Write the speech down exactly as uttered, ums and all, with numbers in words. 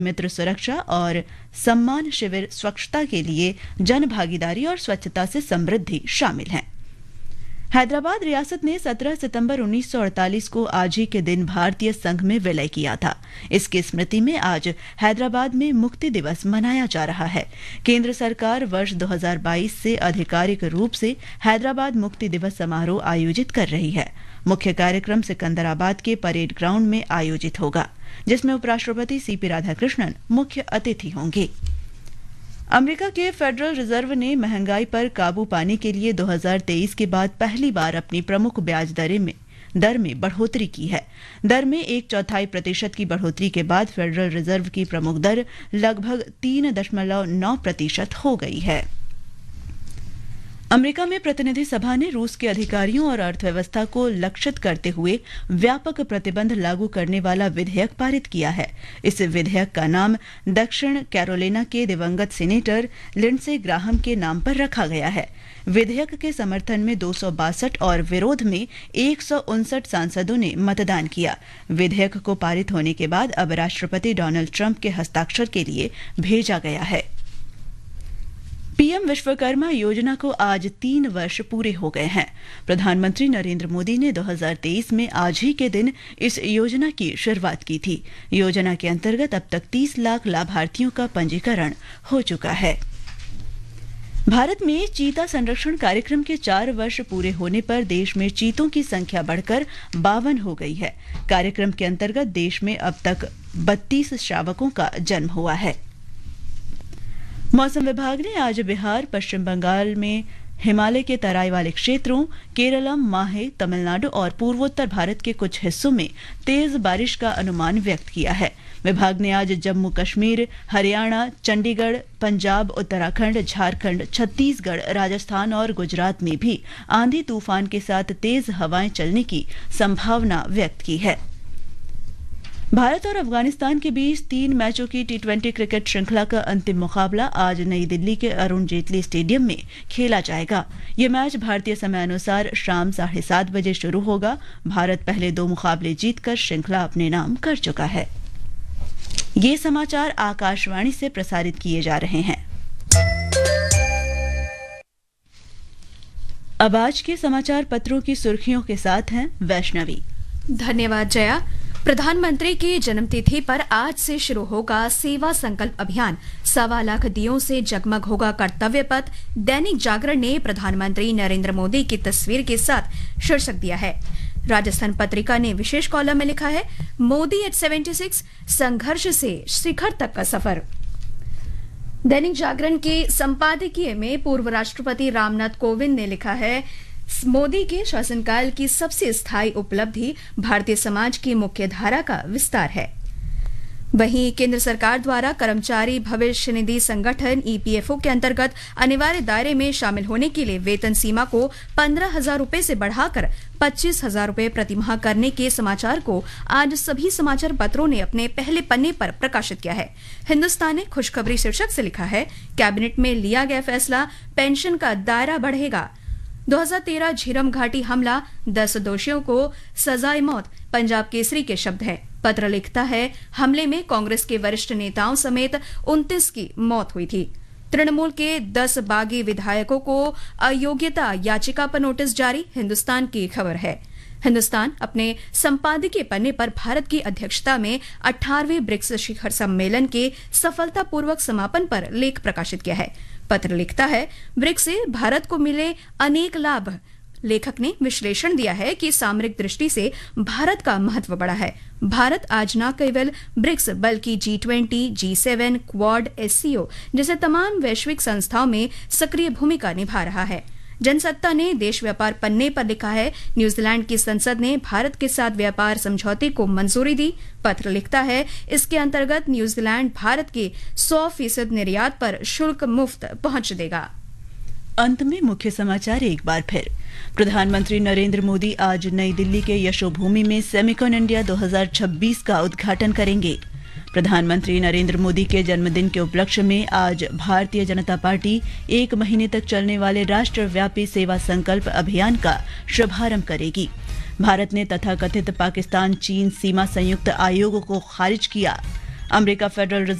मित्र सुरक्षा और सम्मान शिविर स्वच्छता के लिए जन भागीदारी और स्वच्छता से समृद्धि शामिल हैं। हैदराबाद रियासत ने सत्रह सितंबर उन्नीस सौ अड़तालीस को आज ही के दिन भारतीय संघ में विलय किया था। इसकी स्मृति में आज हैदराबाद में मुक्ति दिवस मनाया जा रहा है। केंद्र सरकार वर्ष दो हज़ार बाईस से आधिकारिक रूप से हैदराबाद मुक्ति दिवस समारोह आयोजित कर रही है। मुख्य कार्यक्रम सिकंदराबाद के परेड ग्राउंड में आयोजित होगा, जिसमें उपराष्ट्रपति सीपी राधाकृष्णन मुख्य अतिथि होंगे। अमेरिका के फेडरल रिजर्व ने महंगाई पर काबू पाने के लिए दो हज़ार तेईस के बाद पहली बार अपनी प्रमुख ब्याज दरें में दर में बढ़ोतरी की है। दर में एक चौथाई प्रतिशत की बढ़ोतरी के बाद फेडरल रिजर्व की प्रमुख दर लगभग तीन दशमलव नौ प्रतिशत हो गई है। अमेरिका में प्रतिनिधि सभा ने रूस के अधिकारियों और अर्थव्यवस्था को लक्षित करते हुए व्यापक प्रतिबंध लागू करने वाला विधेयक पारित किया है। इस विधेयक का नाम दक्षिण कैरोलिना के दिवंगत सीनेटर लिंडसे ग्राहम के नाम पर रखा गया है। विधेयक के समर्थन में दो सौ बासठ और विरोध में एक सौ उनसठ सांसदों ने मतदान किया। विधेयक को पारित होने के बाद अब राष्ट्रपति डोनाल्ड ट्रंप के हस्ताक्षर के लिए भेजा गया है। पीएम विश्वकर्मा योजना को आज तीन वर्ष पूरे हो गए हैं। प्रधानमंत्री नरेंद्र मोदी ने दो हज़ार तेईस में आज ही के दिन इस योजना की शुरुआत की थी। योजना के अंतर्गत अब तक तीस लाख लाभार्थियों का पंजीकरण हो चुका है। भारत में चीता संरक्षण कार्यक्रम के चार वर्ष पूरे होने पर देश में चीतों की संख्या बढ़कर बावन हो गई है। कार्यक्रम के अंतर्गत देश में अब तक बत्तीस शावकों का जन्म हुआ है। मौसम विभाग ने आज बिहार, पश्चिम बंगाल में हिमालय के तराई वाले क्षेत्रों, केरलम, माहे, तमिलनाडु और पूर्वोत्तर भारत के कुछ हिस्सों में तेज बारिश का अनुमान व्यक्त किया है। विभाग ने आज जम्मू कश्मीर, हरियाणा, चंडीगढ़, पंजाब, उत्तराखंड, झारखंड, छत्तीसगढ़, राजस्थान और गुजरात में भी आंधी तूफान के साथ तेज हवाएं चलने की संभावना व्यक्त की है। भारत और अफगानिस्तान के बीच तीन मैचों की टी ट्वेंटी क्रिकेट श्रृंखला का अंतिम मुकाबला आज नई दिल्ली के अरुण जेटली स्टेडियम में खेला जाएगा। ये मैच भारतीय समय अनुसार शाम साढ़े सात बजे शुरू होगा। भारत पहले दो मुकाबले जीतकर श्रृंखला अपने नाम कर चुका है। ये समाचार आकाशवाणी से प्रसारित किए जा रहे हैं। अब आज के समाचार पत्रों की सुर्खियों के साथ हैं वैष्णवी। धन्यवाद जया। प्रधानमंत्री की जन्मतिथि पर आज से शुरू होगा सेवा संकल्प अभियान। सवा लाख दियों से जगमग होगा कर्तव्य पथ। दैनिक जागरण ने प्रधानमंत्री नरेंद्र मोदी की तस्वीर के साथ शीर्षक दिया है। राजस्थान पत्रिका ने विशेष कॉलम में लिखा है, मोदी एट छिहत्तर, संघर्ष से शिखर तक का सफर। दैनिक जागरण के संपादकीय में पूर्व राष्ट्रपति रामनाथ कोविंद ने लिखा है, मोदी के शासनकाल की सबसे स्थायी उपलब्धि भारतीय समाज की मुख्य धारा का विस्तार है। वहीं केंद्र सरकार द्वारा कर्मचारी भविष्य निधि संगठन ईपीएफओ के अंतर्गत अनिवार्य दायरे में शामिल होने के लिए वेतन सीमा को पंद्रह हजार रूपये से बढ़ाकर पच्चीस हजार रूपये प्रतिमाह करने के समाचार को आज सभी समाचार पत्रों ने अपने पहले पन्ने पर प्रकाशित किया है। हिंदुस्तान ने खुशखबरी शीर्षक से लिखा है, कैबिनेट में लिया गया फैसला, पेंशन का दायरा बढ़ेगा। दो हज़ार तेरह झीरम घाटी हमला, दस दोषियों को सजाए मौत। पंजाब केसरी के शब्द हैं। पत्र लिखता है, हमले में कांग्रेस के वरिष्ठ नेताओं समेत उनतीस की मौत हुई थी। तृणमूल के दस बागी विधायकों को अयोग्यता याचिका पर नोटिस जारी। हिंदुस्तान की खबर है। हिंदुस्तान अपने संपादकीय पन्ने पर भारत की अध्यक्षता में अठारहवें ब्रिक्स शिखर सम्मेलन के सफलतापूर्वक समापन पर लेख प्रकाशित किया है। पत्र लिखता है, ब्रिक्स से भारत को मिले अनेक लाभ। लेखक ने विश्लेषण दिया है कि सामरिक दृष्टि से भारत का महत्व बढ़ा है। भारत आज न केवल ब्रिक्स बल्कि जी ट्वेंटी, जी सेवन, क्वाड, एससीओ जैसे तमाम वैश्विक संस्थाओं में सक्रिय भूमिका निभा रहा है। जनसत्ता ने देश व्यापार पन्ने पर लिखा है, न्यूजीलैंड की संसद ने भारत के साथ व्यापार समझौते को मंजूरी दी। पत्र लिखता है, इसके अंतर्गत न्यूजीलैंड भारत के सौ फीसद निर्यात पर शुल्क मुफ्त पहुंच देगा। अंत में मुख्य समाचार एक बार फिर। प्रधानमंत्री नरेंद्र मोदी आज नई दिल्ली के यशोभूमि में सेमिकॉन इंडिया दो हज़ार छब्बीस का उद्घाटन करेंगे। प्रधानमंत्री नरेंद्र मोदी के जन्मदिन के उपलक्ष्य में आज भारतीय जनता पार्टी एक महीने तक चलने वाले राष्ट्रव्यापी सेवा संकल्प अभियान का शुभारंभ करेगी। भारत ने तथाकथित पाकिस्तान चीन सीमा संयुक्त आयोग को खारिज किया। America federal